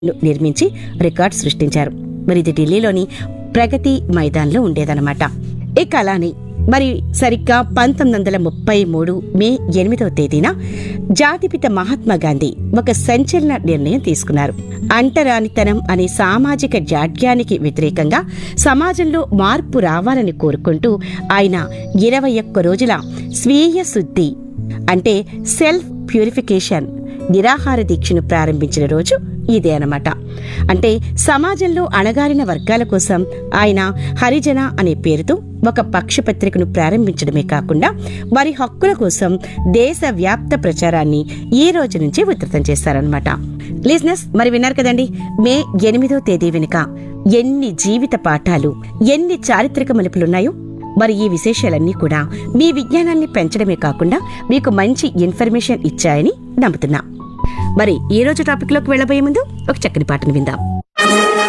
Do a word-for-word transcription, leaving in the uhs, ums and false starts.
నిర్మించి రికార్డ్ సృష్టించారు. మరి ఇది ఢిల్లీలోని ప్రగతి మైదాన్లో ఉండేదన్నమాట. ఇక అలానే మరి సరిగ్గా పంతొమ్మిది వందల ముప్పై మూడు మే ఎనిమిదవ తేదీన జాతిపిత మహాత్మా గాంధీ ఒక సంచలన నిర్ణయం తీసుకున్నారు. అంటరానితనం అనే సామాజిక జాడ్యానికి వ్యతిరేకంగా సమాజంలో మార్పు రావాలని కోరుకుంటూ ఆయన ఇరవై ఒక్క రోజుల స్వీయ శుద్ధి అంటే సెల్ఫ్ ప్యూరిఫికేషన్ నిరాహార దీక్షను ప్రారంభించిన రోజు ఇదే అన్నమాట. అంటే సమాజంలో అణగారిన వర్గాల కోసం ఆయన హరిజన అనే పేరుతో ఒక పక్షపత్రికను ప్రారంభించడమే కాకుండా వారి హక్కుల కోసం దేశవ్యాప్త ప్రచారాన్ని ఈ రోజు నుంచి ఉధృతం చేశారనమాట. లిజనర్స్, మరి విన్నారు కదండి, మే ఎనిమిదో తేదీ వెనుక ఎన్ని జీవిత పాఠాలు, ఎన్ని చారిత్రక మలుపులున్నాయో. మరి ఈ విశేషాలన్నీ కూడా మీ విజ్ఞానాన్ని పెంచడమే కాకుండా మీకు మంచి ఇన్ఫర్మేషన్ ఇచ్చాయని నమ్ముతున్నా. మరి ఈ రోజు టాపిక్ లోకి వెళ్లబోయే ముందు ఒక చక్కని పాటను విందాం.